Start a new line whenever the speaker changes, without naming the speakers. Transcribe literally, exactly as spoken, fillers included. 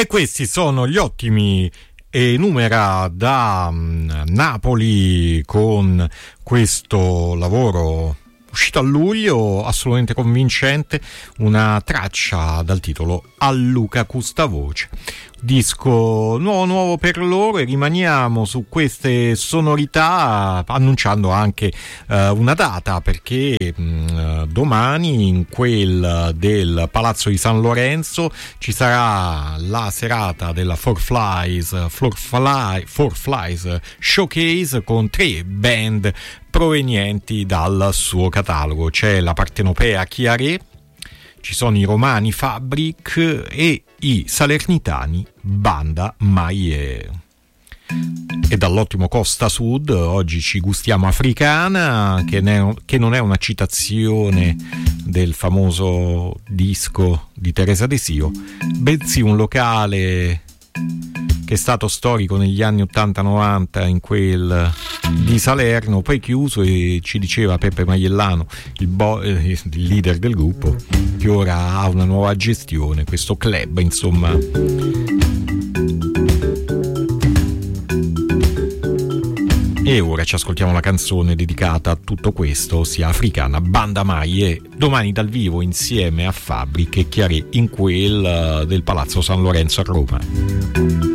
E questi sono gli ottimi e numera da um, Napoli, con questo lavoro uscito a luglio, assolutamente convincente, una traccia dal titolo A Luca Custa Voce. Disco nuovo nuovo per loro, e rimaniamo su queste sonorità annunciando anche uh, una data, perché mh, domani in quel del Palazzo di San Lorenzo ci sarà la serata della Four Flies Four Fly, Four Flies Showcase, con tre band provenienti dal suo catalogo. C'è la partenopea Chiaré, ci sono i romani Fabric e i salernitani Banda Maie. E dall'ottimo Costa Sud oggi ci gustiamo Africana, che, ne, che non è una citazione del famoso disco di Teresa De Sio, bensì un locale che è stato storico negli anni ottanta novanta in quel di Salerno, poi chiuso, e ci diceva Peppe Maiellano, il, bo- il leader del gruppo, che ora ha una nuova gestione, questo club, insomma. E ora ci ascoltiamo la canzone dedicata a tutto questo, ossia Africana, Banda Maie, domani dal vivo insieme a Fabric e Chiaré in quel del Palazzo San Lorenzo a Roma.